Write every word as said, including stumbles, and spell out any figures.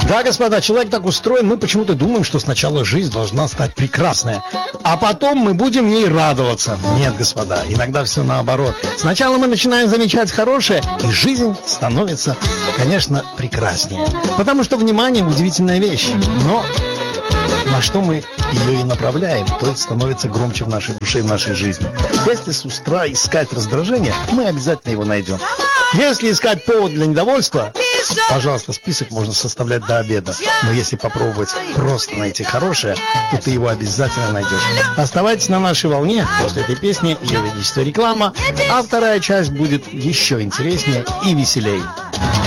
Да, господа, человек так устроен, мы почему-то думаем, что сначала жизнь должна стать прекрасной, а потом мы будем ей радоваться. Нет, господа, иногда все наоборот. Сначала мы начинаем замечать хорошее, и жизнь становится, конечно, прекраснее. Потому что внимание – удивительная вещь, но на что мы ее и направляем, то это становится громче в нашей душе и в нашей жизни. Если с утра искать раздражение, мы обязательно его найдем. Если искать повод для недовольства, пожалуйста, список можно составлять до обеда. Но если попробовать просто найти хорошее, то ты его обязательно найдешь. Оставайтесь на нашей волне. После этой песни Ее Величество реклама, а вторая часть будет еще интереснее и веселее.